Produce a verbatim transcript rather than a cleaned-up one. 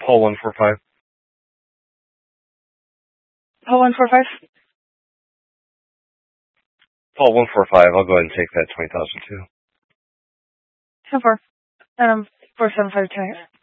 Paul one four five. Paul one four five. Paul one four five. I'll go ahead and take that twenty thousand too. ten four. Um, four seven five two.